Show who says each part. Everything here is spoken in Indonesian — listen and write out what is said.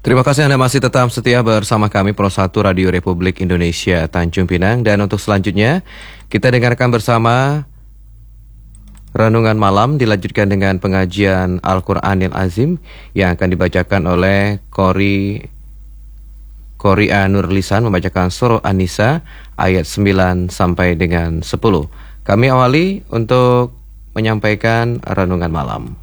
Speaker 1: Terima kasih Anda masih tetap setia bersama kami Pro 1 Radio Republik Indonesia Tanjung Pinang. Dan untuk selanjutnya kita dengarkan bersama Renungan Malam dilanjutkan dengan pengajian Al-Quranil Azim yang akan dibacakan oleh Qoria Nurlisan membacakan surah An-Nisa ayat 9 sampai dengan 10. Kami awali untuk menyampaikan Renungan Malam.